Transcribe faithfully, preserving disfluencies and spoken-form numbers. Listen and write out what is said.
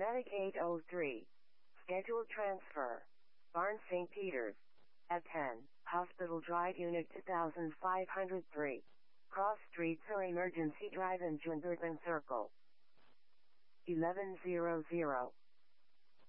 Medic eight oh three. Scheduled transfer. Barnes Saint Peters. At ten, Hospital Drive Unit two thousand five hundred three. Cross Street or Emergency Drive in Jungerton Circle. eleven hundred.